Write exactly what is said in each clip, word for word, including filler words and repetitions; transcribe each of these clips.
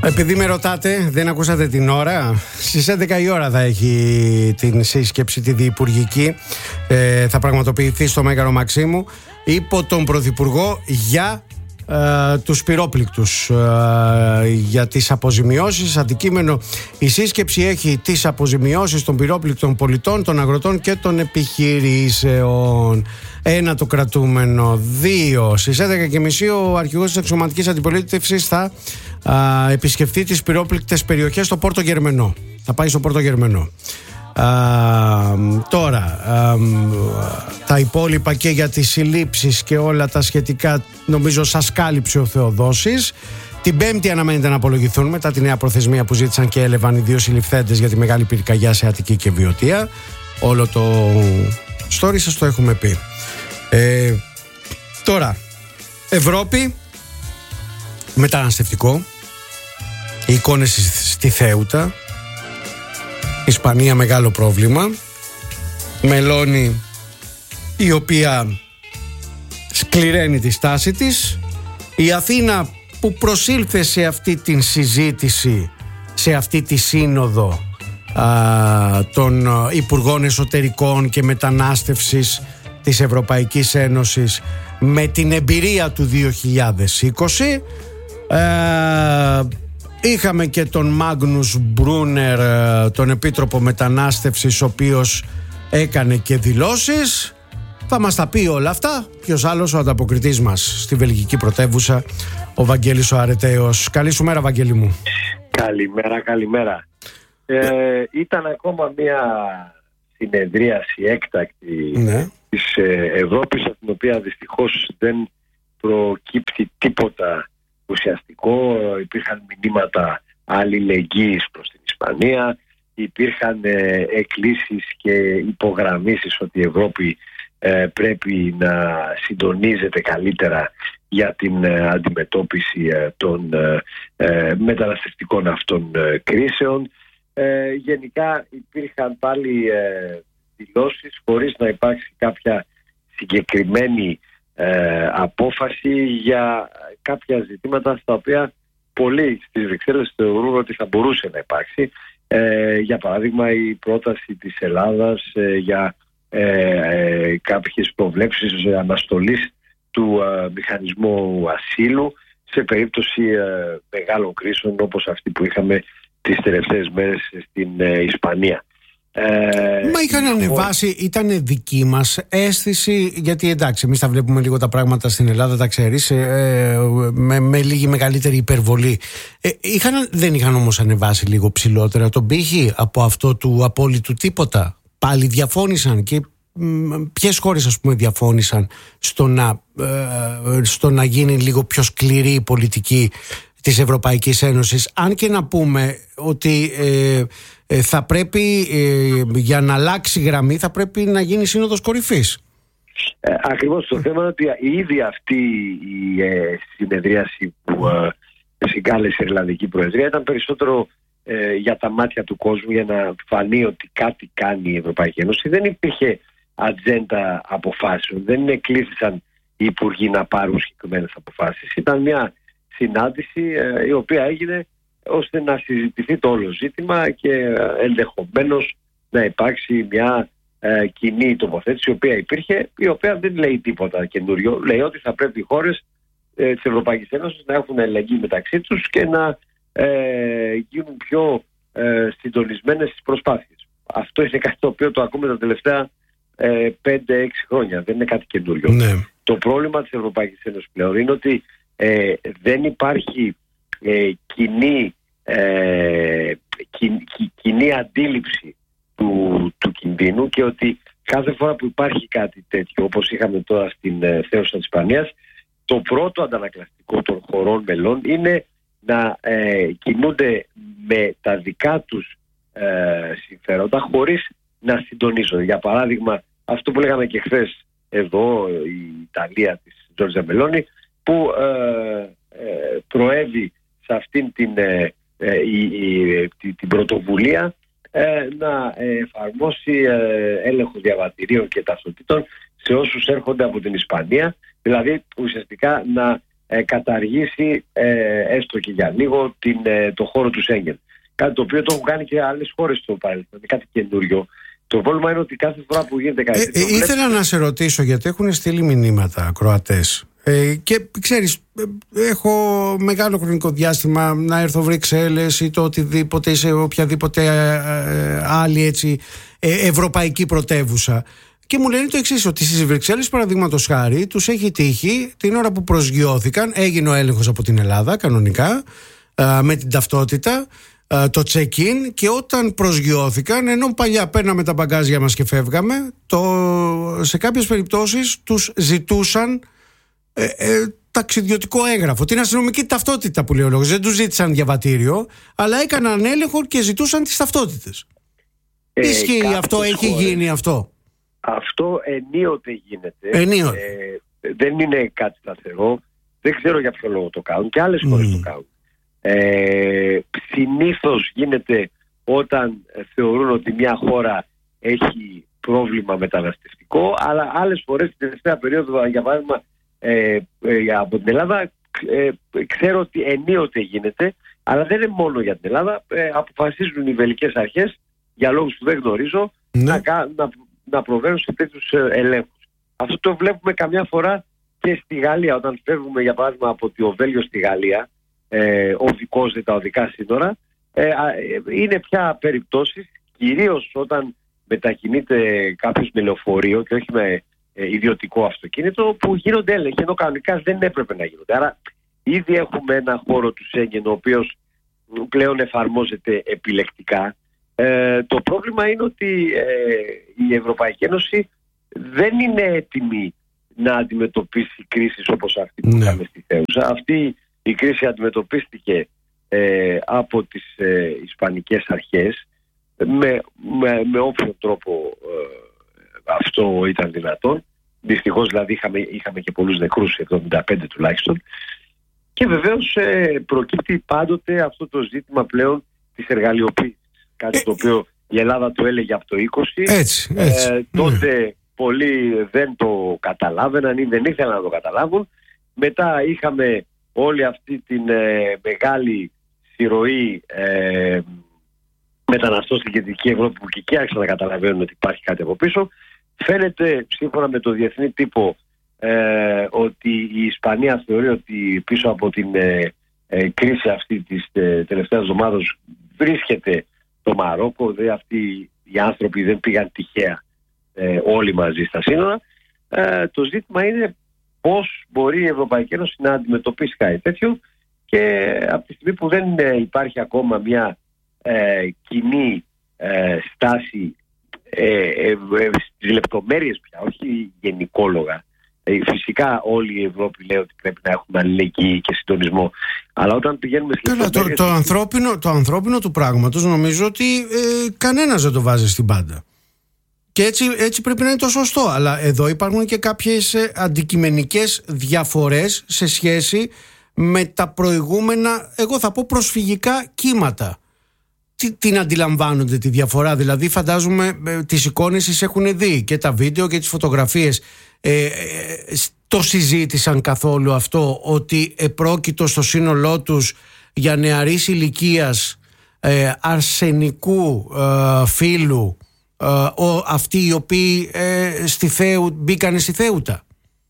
Επειδή με ρωτάτε, δεν ακούσατε την ώρα. Στις έντεκα η ώρα θα έχει την σύσκεψη τη διυπουργική. ε, Θα πραγματοποιηθεί στο Μέγαρο Μαξίμου υπό τον Πρωθυπουργό για ε, τους πυρόπληκτους, ε, για τις αποζημιώσεις. Αντικείμενο η σύσκεψη έχει τις αποζημιώσεις των πυρόπληκτων πολιτών, των αγροτών και των επιχειρήσεων. Ένα το κρατούμενο. Δύο. Στις έντεκα και μισή ο αρχηγός της αξιωματικής αντιπολίτευσης θα α, επισκεφτεί τις πυρόπληκτες περιοχές στο Πόρτο Γερμενό. Θα πάει στο Πόρτο Γερμενό. Α, τώρα α, τα υπόλοιπα και για τις συλλήψεις και όλα τα σχετικά νομίζω σας κάλυψε ο Θεοδόσης. Την Πέμπτη αναμένεται να απολογηθούν μετά τη νέα προθεσμία που ζήτησαν και έλεβαν οι δύο συλληφθέντες για τη μεγάλη πυρκαγιά σε Αττική και Βιωτία. Όλο το story σας το έχουμε πει. Ε, τώρα, Ευρώπη, μεταναστευτικό, οι εικόνες στη Θέουτα, Ισπανία μεγάλο πρόβλημα, Μελώνη η οποία σκληραίνει τη στάση της, η Αθήνα που προσήλθε σε αυτή την συζήτηση, σε αυτή τη σύνοδο α, των Υπουργών Εσωτερικών και Μετανάστευσης της Ευρωπαϊκής Ένωσης με την εμπειρία του δύο χιλιάδες είκοσι. ε, Είχαμε και τον Μάγνους Μπρούνερ, τον Επίτροπο Μετανάστευσης, ο οποίος έκανε και δηλώσεις. Θα μας τα πει όλα αυτά. Ποιος άλλος, ο ανταποκριτής μας στη βελγική πρωτεύουσα, ο Βαγγέλης ο Αρεταίος. Καλή σου μέρα, Βαγγέλη μου. Καλημέρα, καλημέρα. Ε, ήταν ακόμα μια συνεδρίαση έκτακτη, ναι, της Ευρώπης, από την οποία δυστυχώς δεν προκύπτει τίποτα ουσιαστικό. Υπήρχαν μηνύματα αλληλεγγύης προς την Ισπανία, υπήρχαν ε, εκκλήσεις και υπογραμμίσεις ότι η Ευρώπη ε, πρέπει να συντονίζεται καλύτερα για την ε, αντιμετώπιση ε, των ε, μεταναστευτικών αυτών ε, κρίσεων. Ε, γενικά υπήρχαν πάλι ε, δηλώσεις χωρίς να υπάρξει κάποια συγκεκριμένη ε, απόφαση για κάποια ζητήματα στα οποία πολλοί στις Βρυξέλλες θεωρούν ότι θα μπορούσε να υπάρξει. Ε, για παράδειγμα, η πρόταση της Ελλάδας ε, για ε, ε, κάποιες προβλέψεις αναστολής του ε, μηχανισμού ασύλου σε περίπτωση ε, μεγάλων κρίσεων όπως αυτή που είχαμε τις τελευταίες μέρες στην ε, Ισπανία. Ε, Μα είχαν ανεβάσει, ήταν δική μας αίσθηση, γιατί εντάξει, εμείς τα βλέπουμε λίγο τα πράγματα στην Ελλάδα, τα ξέρεις, ε, με, με λίγη μεγαλύτερη υπερβολή. Ε, είχαν, δεν είχαν όμως ανεβάσει λίγο ψηλότερα τον πύχη από αυτό του απόλυτου τίποτα? Πάλι διαφώνησαν. Και ποιες χώρες, ας πούμε, διαφώνησαν στο να, ε, στο να γίνει λίγο πιο σκληρή η πολιτική της Ευρωπαϊκής Ένωσης? Αν και να πούμε ότι ε, ε, θα πρέπει ε, για να αλλάξει γραμμή θα πρέπει να γίνει σύνοδος κορυφής. Ε, ακριβώς το θέμα είναι ότι ήδη αυτή η ε, συνεδρίαση που ε, συγκάλεσε η Ιρλανδική Προεδρία ήταν περισσότερο ε, για τα μάτια του κόσμου, για να φανεί ότι κάτι κάνει η Ευρωπαϊκή Ένωση. Δεν υπήρχε ατζέντα αποφάσεων, δεν εκλήθησαν οι υπουργοί να πάρουν συγκεκριμένες αποφάσεις. Ήταν μια συνάντηση ε, η οποία έγινε ώστε να συζητηθεί το όλο ζήτημα και ε, ενδεχομένως να υπάρξει μια ε, κοινή τοποθέτηση η οποία υπήρχε, η οποία δεν λέει τίποτα καινούριο. Λέει ότι θα πρέπει οι χώρες ε, της Ευρωπαϊκής Ένωσης να έχουν ελεγγύη μεταξύ τους και να ε, γίνουν πιο ε, συντονισμένες στις προσπάθειες. Αυτό είναι κάτι το οποίο το ακούμε τα τελευταία ε, πέντε έξι χρόνια. Δεν είναι κάτι καινούριο. Ναι. Το πρόβλημα της Ευρωπαϊκής Ένωσης πλέον είναι ότι Ε, δεν υπάρχει ε, κοινή, ε, κι, κι, κοινή αντίληψη του, του κινδύνου, και ότι κάθε φορά που υπάρχει κάτι τέτοιο, όπως είχαμε τώρα στην ε, Θέουσα της Ισπανίας, το πρώτο αντανακλαστικό των χωρών μελών είναι να ε, κινούνται με τα δικά τους ε, συμφέροντα χωρίς να συντονίζονται. Για παράδειγμα, αυτό που λέγαμε και χθες εδώ, η Ιταλία της Τζόρτζα Μελώνη, που ε, ε, προέβη σε αυτήν την, ε, ε, η, η, την, την πρωτοβουλία ε, να εφαρμόσει ε, έλεγχο διαβατηρίων και ταυτοτήτων σε όσους έρχονται από την Ισπανία, δηλαδή ουσιαστικά να ε, καταργήσει ε, έστω και για λίγο την, ε, το χώρο του Σέγγεν. Κάτι το οποίο το έχουν κάνει και άλλες χώρες στο παρελθόν. Είναι κάτι καινούριο. Το πρόβλημα είναι ότι κάθε φορά που γίνεται κάτι τέτοιο. Ε, ε, ήθελα βλέπετε... να σε ρωτήσω, γιατί έχουν στείλει μηνύματα ακροατές. Ε, και ξέρεις, ε, έχω μεγάλο χρονικό διάστημα να έρθω Βρυξέλλες ή το οτιδήποτε ή σε οποιαδήποτε ε, ε, άλλη έτσι, ε, ευρωπαϊκή πρωτεύουσα. Και μου λένε το εξής, ότι στις Βρυξέλλες, παραδείγματος χάρη, τους έχει τύχει την ώρα που προσγειώθηκαν, έγινε ο έλεγχος από την Ελλάδα κανονικά, ε, με την ταυτότητα, ε, το check-in, και όταν προσγειώθηκαν, ενώ παλιά παίρναμε τα μπαγκάζια μας και φεύγαμε, το, σε κάποιες περιπτώσεις τους ζητούσαν ε, ε, ταξιδιωτικό έγγραφο, την αστυνομική ταυτότητα που λέει ο λόγος. Δεν τους ζήτησαν διαβατήριο, αλλά έκαναν έλεγχο και ζητούσαν τις ταυτότητες. Ε, Ισχύει αυτό, έχει χώρες. γίνει αυτό? Αυτό ενίοτε γίνεται. Ενίοτε. Ε, δεν είναι κάτι σταθερό. Δεν ξέρω για ποιο λόγο το κάνουν. Και άλλες χώρες mm. το κάνουν. Ε, συνήθως γίνεται όταν θεωρούν ότι μια χώρα έχει πρόβλημα μεταναστευτικό, αλλά άλλες φορές την τελευταία περίοδο, για παράδειγμα ε, ε, από την Ελλάδα, ε, ξέρω ότι ενίοτε γίνεται, αλλά δεν είναι μόνο για την Ελλάδα. Ε, αποφασίζουν οι βελγικές αρχές, για λόγους που δεν γνωρίζω, mm. να, να να προβαίνουν σε τέτοιους ελέγχους. Αυτό το βλέπουμε καμιά φορά και στη Γαλλία. Όταν φεύγουμε, για παράδειγμα, από το Βέλγιο στη Γαλλία, ε, οδικός, τα οδικά σύνορα, ε, είναι πια περιπτώσεις, κυρίως όταν μετακινείται κάποιος με λεωφορείο και όχι με ε, ιδιωτικό αυτοκίνητο, που γίνονται έλεγχοι, ενώ κανονικά δεν έπρεπε να γίνονται. Άρα ήδη έχουμε ένα χώρο του Σέγγεν, ο οποίος πλέον εφαρμόζεται επιλεκτικά. Ε, το πρόβλημα είναι ότι ε, η Ευρωπαϊκή Ένωση δεν είναι έτοιμη να αντιμετωπίσει κρίσεις όπως αυτή που είχαμε στη Θέουσα. Αυτή η κρίση αντιμετωπίστηκε ε, από τις ε, Ισπανικές αρχές με, με, με όποιο τρόπο ε, αυτό ήταν δυνατόν. Δυστυχώς δηλαδή είχαμε, είχαμε και πολλούς νεκρούς, εβδομήντα πέντε τουλάχιστον. Και βεβαίως ε, προκύπτει πάντοτε αυτό το ζήτημα πλέον της εργαλειοποίησης. Κάτι το οποίο η Ελλάδα το έλεγε από το είκοσι. Έτσι, έτσι. Ε, τότε mm. πολλοί δεν το καταλάβαιναν ή δεν ήθελαν να το καταλάβουν. Μετά είχαμε όλη αυτή την ε, μεγάλη συρροή ε, μεταναστών στην Κεντρική Ευρώπη, που και εκεί άρχισαν να καταλαβαίνουν ότι υπάρχει κάτι από πίσω. Φαίνεται, σύμφωνα με το διεθνή τύπο, ε, ότι η Ισπανία θεωρεί ότι πίσω από την ε, ε, κρίση αυτή της ε, τελευταίας εβδομάδας βρίσκεται το Μαρόκο. Δε αυτοί οι άνθρωποι δεν πήγαν τυχαία ε, όλοι μαζί στα σύνορα. Ε, το ζήτημα είναι πώς μπορεί η Ευρωπαϊκή Ένωση να αντιμετωπίσει κάτι τέτοιο, και από τη στιγμή που δεν ε, υπάρχει ακόμα μια ε, κοινή ε, στάση ε, ε, ε, στις λεπτομέρειες πια, όχι γενικόλογα. Ε, φυσικά όλη η Ευρώπη λέει ότι πρέπει να έχουμε αλληλεγγύη και συντονισμό, αλλά όταν πηγαίνουμε στις λεπτομέρειες... Το, το, ανθρώπινο, το ανθρώπινο του πράγματος νομίζω ότι ε, κανένας δεν το βάζει στην πάντα. Και έτσι, έτσι πρέπει να είναι το σωστό. Αλλά εδώ υπάρχουν και κάποιες ε, αντικειμενικές διαφορές σε σχέση με τα προηγούμενα, εγώ θα πω, προσφυγικά κύματα. Τι, την αντιλαμβάνονται τη διαφορά? Δηλαδή φαντάζομαι ε, τις εικόνες τις έχουν δει, και τα βίντεο και τις φωτογραφίες. Ε, ε, το συζήτησαν καθόλου αυτό, ότι επρόκειτο στο σύνολό τους για νεαρής ηλικίας ε, αρσενικού ε, φύλου, ε, ο, αυτοί οι οποίοι ε, στη Θέου, μπήκανε στη Θέουτα?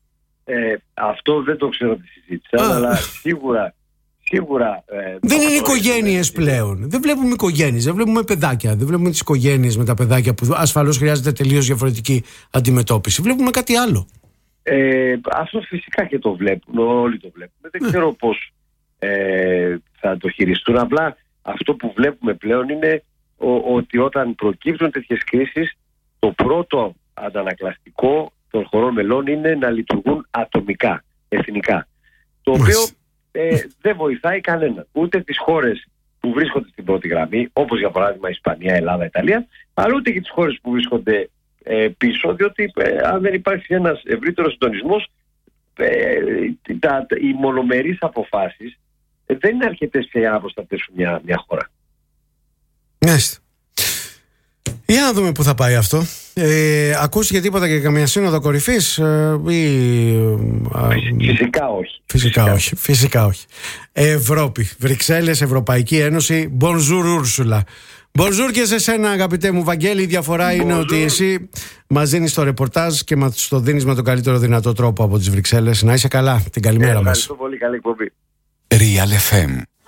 Ε, αυτό δεν το ξέρω τι συζήτησαν, αλλά σίγουρα Σίγουρα, ε, δεν είναι οικογένειες πλέον. Δεν βλέπουμε οικογένειες, δεν βλέπουμε παιδάκια. Δεν βλέπουμε τις οικογένειες με τα παιδάκια, που ασφαλώς χρειάζεται τελείως διαφορετική αντιμετώπιση. Βλέπουμε κάτι άλλο. Ε, αυτό φυσικά και το βλέπουμε, όλοι το βλέπουμε. Δεν ξέρω πώς ε, θα το χειριστούν. Απλά αυτό που βλέπουμε πλέον είναι ο, ότι όταν προκύπτουν τέτοιες κρίσεις, το πρώτο αντανακλαστικό των χωρών μελών είναι να λειτουργούν ατομικά, εθνικά. Το οποίο Ε, δεν βοηθάει κανέναν. Ούτε τις χώρες που βρίσκονται στην πρώτη γραμμή, όπως για παράδειγμα η Ισπανία, Ελλάδα, Ιταλία, αλλά ούτε και τις χώρες που βρίσκονται ε, πίσω, διότι ε, αν δεν υπάρχει ένας ευρύτερος συντονισμός, ε, τα, τα, οι μονομερείς αποφάσεις ε, δεν είναι αρκετές για να προστατεύσουν μια, μια χώρα. Μάλιστα. Για να δούμε πού θα πάει αυτό. Ε, ακούστηκε τίποτα για καμία σύνοδο κορυφής ε, ή... Φυσικά όχι. Φυσικά, φυσικά όχι. Φυσικά όχι. Ευρώπη, Βρυξέλλες, Ευρωπαϊκή Ένωση. Bonjour Ursula. Bonjour και σε σένα, αγαπητέ μου Βαγγέλη. Η διαφορά Bonjour. είναι ότι εσύ μας δίνεις το ρεπορτάζ και μας το δίνεις με τον καλύτερο δυνατό τρόπο από τις Βρυξέλλες. Να είσαι καλά. Την καλημέρα ε, μας. Ευχαριστώ πολύ. Καλή εκπομπή. Real εφ εμ